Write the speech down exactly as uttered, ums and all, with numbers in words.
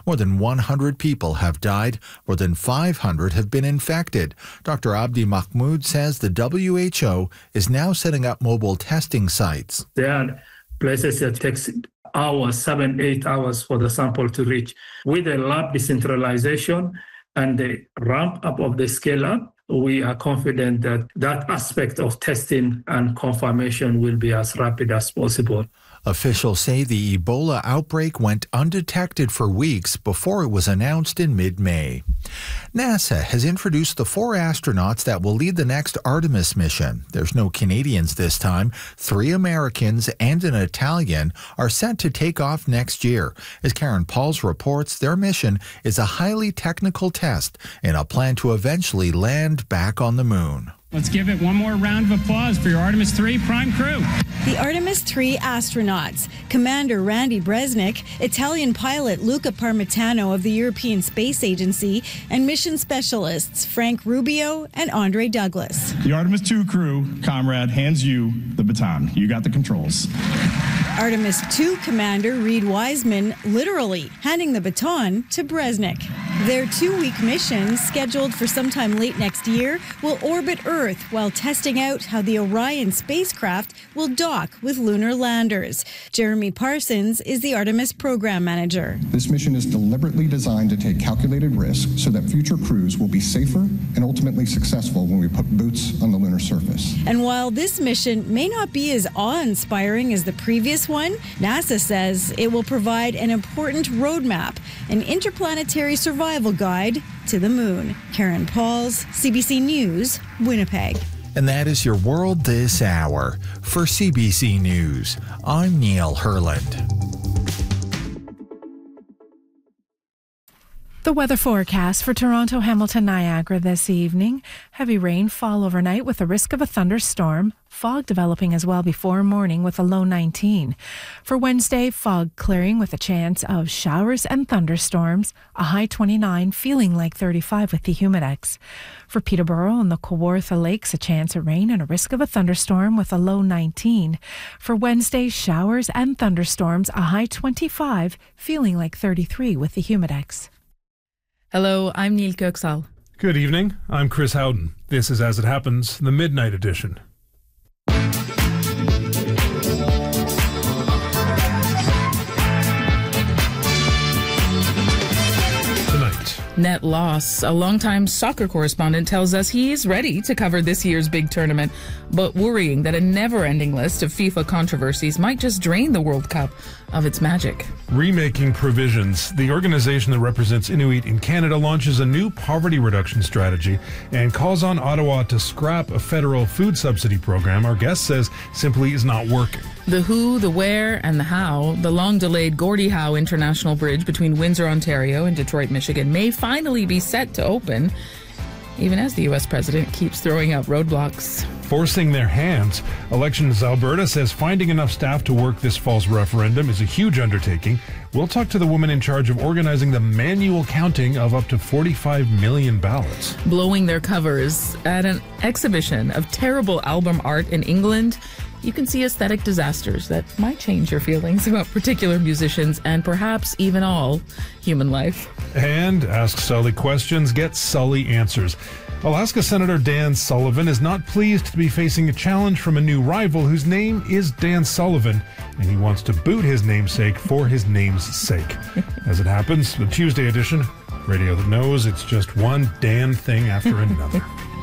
More than one hundred people have died. More than five hundred have been infected. Doctor Abdi Mahmoud says the W H O is now setting up mobile testing sites. There are places that takes hours, seven, eight hours for the sample to reach. With the lab decentralization and the ramp up of the scale up, we are confident that that aspect of testing and confirmation will be as rapid as possible. Officials say the Ebola outbreak went undetected for weeks before it was announced in mid-May. NASA has introduced the four astronauts that will lead the next Artemis mission. There's no Canadians this time. Three Americans and an Italian are set to take off next year. As Karen Pauls reports, their mission is a highly technical test in a plan to eventually land back on the moon. Let's give it one more round of applause for your Artemis three prime crew. The Artemis three astronauts, Commander Randy Bresnik, Italian pilot Luca Parmitano of the European Space Agency, and mission specialists Frank Rubio and Andre Douglas. The Artemis two crew, comrade, hands you the baton. You got the controls. Artemis two Commander Reed Wiseman literally handing the baton to Bresnik. Their two-week mission, scheduled for sometime late next year, will orbit Earth while testing out how the Orion spacecraft will dock with lunar landers. Jeremy Parsons is the Artemis program manager. This mission is deliberately designed to take calculated risk so that future crews will be safer and ultimately successful when we put boots on the lunar surface. And while this mission may not be as awe-inspiring as the previous one, NASA says it will provide an important roadmap, an interplanetary survival guide to the moon. Karen Pauls, C B C News, Winnipeg. And that is your World This Hour. For C B C News, I'm Neil Herland. The weather forecast for Toronto, Hamilton, Niagara this evening. Heavy rainfall overnight with a risk of a thunderstorm. Fog developing as well before morning with a low nineteen. For Wednesday, fog clearing with a chance of showers and thunderstorms. A high twenty-nine, feeling like thirty-five with the humidex. For Peterborough and the Kawartha Lakes, a chance of rain and a risk of a thunderstorm with a low nineteen. For Wednesday, showers and thunderstorms. A high twenty-five, feeling like thirty-three with the humidex. Hello, I'm Neil Köksal. Good evening, I'm Chris Howden. This is As It Happens, the Midnight Edition. Tonight. Net loss. A longtime soccer correspondent tells us he's ready to cover this year's big tournament, but worrying that a never-ending list of FIFA controversies might just drain the World Cup of its magic. Remaking Provisions. The organization that represents Inuit in Canada launches a new poverty reduction strategy and calls on Ottawa to scrap a federal food subsidy program our guest says simply is not working. The who, the where, and the how, the long-delayed Gordie Howe International Bridge between Windsor, Ontario and Detroit, Michigan may finally be set to open, even as the U S president keeps throwing out roadblocks. Forcing their hands. Elections Alberta says finding enough staff to work this fall's referendum is a huge undertaking. We'll talk to the woman in charge of organizing the manual counting of up to forty-five million ballots. Blowing their covers at an exhibition of terrible album art in England. You can see aesthetic disasters that might change your feelings about particular musicians and perhaps even all human life. And Ask Sully questions, get Sully answers. Alaska Senator Dan Sullivan is not pleased to be facing a challenge from a new rival whose name is Dan Sullivan, and he wants to boot his namesake for his name's sake. As it happens, the Tuesday edition, radio that knows it's just one Dan thing after another.